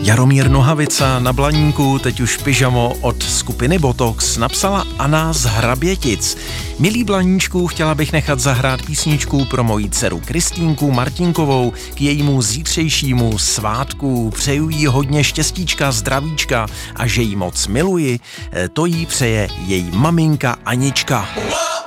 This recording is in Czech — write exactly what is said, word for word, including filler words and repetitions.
Jaromír Nohavica na Blaníku, teď už pyžamo od skupiny Botox, napsala Anna z Hrabětic. Milý Blaníčku, chtěla bych nechat zahrát písničku pro moji dceru Kristýnku Martinkovou k jejímu zítřejšímu svátku. Přeju jí hodně štěstíčka, zdravíčka a že jí moc miluji. To jí přeje její maminka Anička.